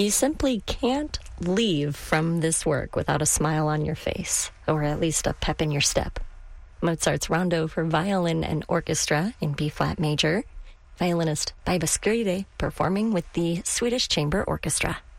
You simply can't leave from this work without a smile on your face, or at least a pep in your step. Mozart's Rondo for Violin and Orchestra in B-flat major. Violinist Viva Skrede performing with the Swedish Chamber Orchestra.